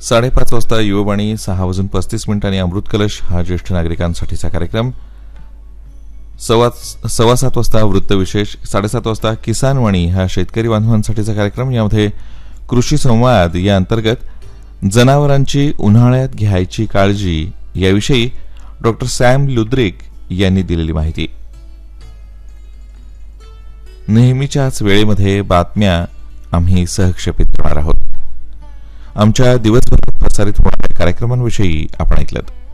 5:30 वाजता युववाणी, 6:35 अमृत कलश हा ज्येष्ठ नागरिकांसाठीचा कार्यक्रम, 7:15 वाजता वृत्तविशेष, 7:30 वाजता किसान वाणी हा शेतकरी बांधवांसाठीचा कार्यक्रम. यामध्ये कृषी संवाद या अंतर्गत जनावरांची उन्हाळ्यात घ्यायची काळजी याविषयी डॉक्टर सॅम लुद्रिक यांनी दिलेली माहिती. नेहमीच्याच वेळेमध्ये बातम्या आम्ही सहक्षेपित करणार आहोत. आमच्या दिवसभरात प्रसारित होणाऱ्या कार्यक्रमांविषयी आपण ऐकलं.